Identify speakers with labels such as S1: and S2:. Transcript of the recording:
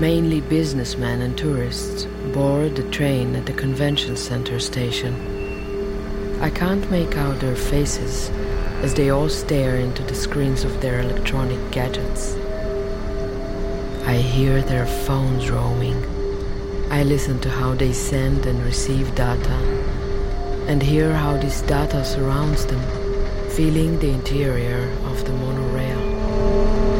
S1: Mainly businessmen and tourists board the train at the convention center station. I can't make out their faces as they all stare into the screens of their electronic gadgets. I hear their phones roaming. I listen to how they send and receive data and hear how this data surrounds them, feeling the interior of the monorail.